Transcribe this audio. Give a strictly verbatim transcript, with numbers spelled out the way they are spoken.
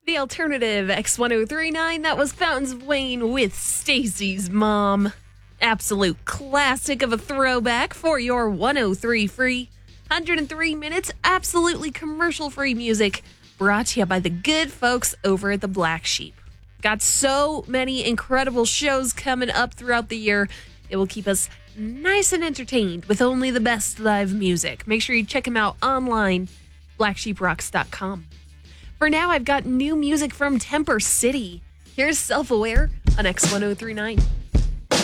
The alternative X ten thirty-nine, that was Fountains of Wayne with Stacy's Mom. Absolute classic of a throwback for your one oh three free. one hundred three minutes, absolutely commercial-free music brought to you by the good folks over at the Black Sheep. Got so many incredible shows coming up throughout the year. It will keep us nice and entertained with only the best live music. Make sure you check them out online, black sheep rocks dot com. For now, I've got new music from Temper City. Here's Self-Aware on X ten thirty-nine.